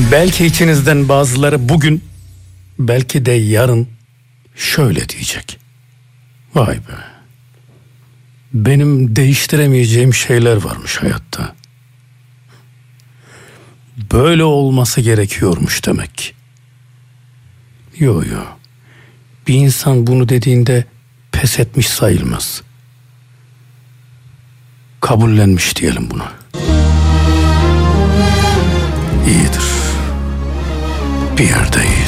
Belki içinizden bazıları bugün, belki de yarın şöyle diyecek: vay be, benim değiştiremeyeceğim şeyler varmış hayatta. Böyle olması gerekiyormuş demek. Yo. Bir insan bunu dediğinde pes etmiş sayılmaz. Kabullenmiş diyelim buna. İyidir. Bir yerde iyi.